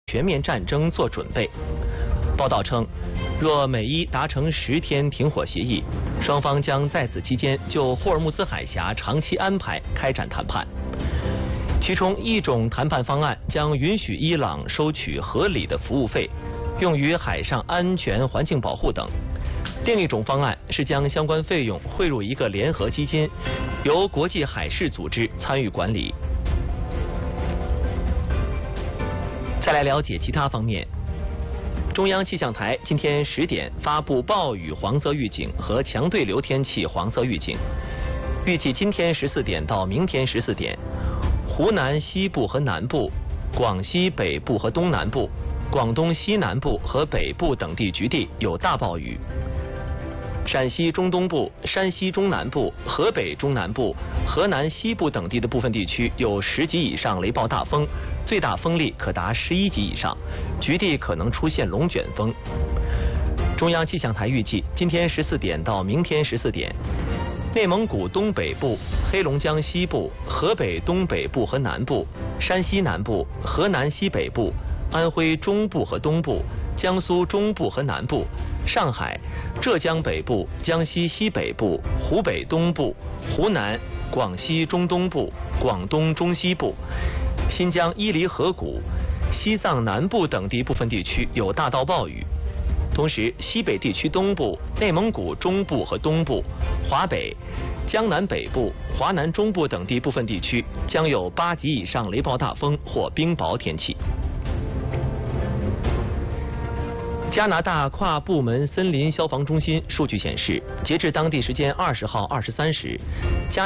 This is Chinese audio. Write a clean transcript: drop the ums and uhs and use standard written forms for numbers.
全面战争做准备。报道称，若美伊达成10天停火协议，双方将在此期间就霍尔木兹海峡长期安排开展谈判。其中一种谈判方案将允许伊朗收取合理的服务费，用于海上安全环境保护等。另一种方案是将相关费用汇入一个联合基金，由国际海事组织参与管理。再来了解其他方面。中央气象台今天10点发布暴雨黄色预警和强对流天气黄色预警，预计今天14点到明天14点，湖南西部和南部、广西北部和东南部、广东西南部和北部等地局地有大暴雨。陕西中东部、山西中南部、河北中南部、河南西部等地的部分地区有10级以上雷暴大风，最大风力可达11级以上，局地可能出现龙卷风。中央气象台预计，今天14点到明天14点，内蒙古东北部、黑龙江西部、河北东北部和南部、山西南部、河南西北部、安徽中部和东部、江苏中部和南部、上海、浙江北部、江西西北部、湖北东部、湖南、广西中东部、广东中西部、新疆伊犁河谷、西藏南部等地部分地区有大到暴雨。同时，西北地区东部、内蒙古中部和东部、华北、江南北部、华南中部等地部分地区将有8级以上雷暴大风或冰雹天气。加拿大跨部门森林消防中心数据显示，截至当地时间20号23时，加